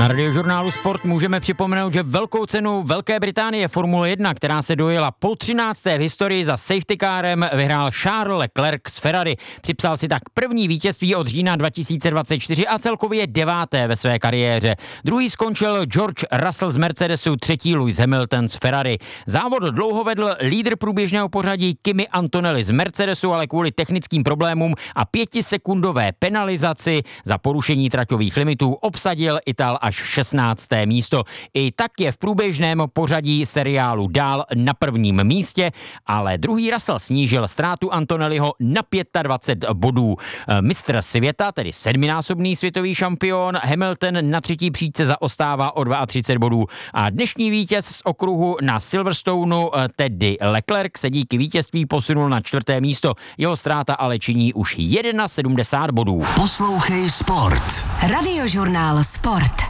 Na Radiožurnálu Sport můžeme připomenout, že velkou cenu Velké Británie Formule 1, která se dojela po 13. v historii za safety carem, vyhrál Charles Leclerc z Ferrari. Připsal si tak první vítězství od října 2024 a celkově 9. ve své kariéře. Druhý skončil George Russell z Mercedesu, třetí Lewis Hamilton z Ferrari. Závod dlouho vedl lídr průběžného pořadí Kimi Antonelli z Mercedesu, ale kvůli technickým problémům a 5sekundové penalizaci za porušení traťových limitů obsadil Ital až 16. místo. I tak je v průběžném pořadí seriálu dál na prvním místě, ale druhý Russell snížil ztrátu Antonelliho na 25 bodů. Mistr světa, tedy 7násobný světový šampion Hamilton na třetí příčce zaostává o 32 bodů. A dnešní vítěz z okruhu na Silverstoneu, tedy Leclerc, se díky vítězství posunul na 4. místo. Jeho ztráta ale činí už 71 bodů. Poslouchej Sport. Radiožurnál Sport.